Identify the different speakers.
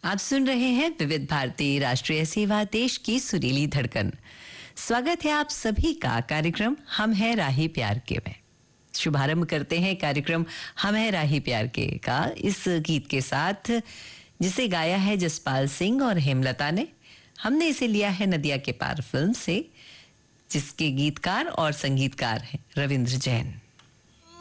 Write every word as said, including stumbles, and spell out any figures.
Speaker 1: आप सुन रहे हैं विविध भारती राष्ट्रीय सेवा देश की सुरीली धड़कन। स्वागत है आप सभी का कार्यक्रम हम है राही प्यार के में। शुभारंभ करते हैं कार्यक्रम हम है राही प्यार के का इस गीत के साथ, जिसे गाया है जसपाल सिंह और हेमलता ने। हमने इसे लिया है नदिया के पार फिल्म से, जिसके गीतकार और संगीतकार हैं रविंद्र जैन।